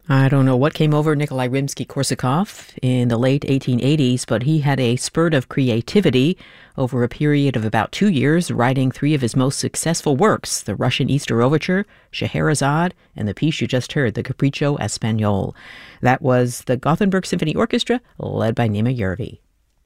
I don't know what came over Nikolai Rimsky-Korsakov in the late 1880s, but he had a spurt of creativity over a period of about 2 years, writing three of his most successful works, the Russian Easter Overture, Scheherazade, and the piece you just heard, the Capriccio Espagnole. That was the Gothenburg Symphony Orchestra, led by Nima Yervi.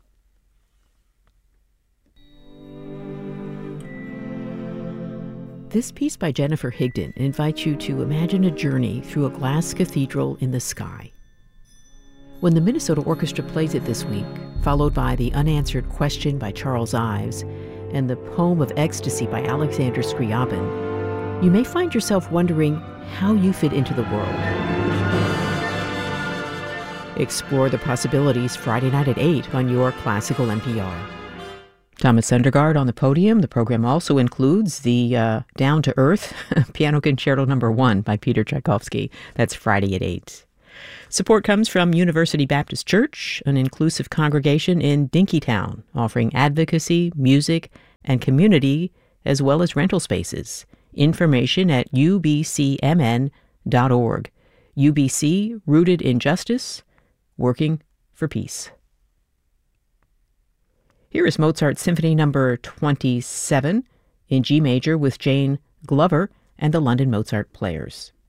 This piece by Jennifer Higdon invites you to imagine a journey through a glass cathedral in the sky. When the Minnesota Orchestra plays it this week, followed by the Unanswered Question by Charles Ives and the Poem of Ecstasy by Alexander Scriabin, you may find yourself wondering how you fit into the world. Explore the possibilities Friday night at 8 on your Classical NPR. Thomas Sundergaard on the podium. The program also includes the Down to Earth Piano Concerto No. 1 by Peter Tchaikovsky. That's Friday at 8. Support comes from University Baptist Church, an inclusive congregation in Dinkytown, offering advocacy, music, and community, as well as rental spaces. Information at ubcmn.org. UBC, rooted in justice, working for peace. Here is Mozart's Symphony No. 27 in G major with Jane Glover and the London Mozart Players.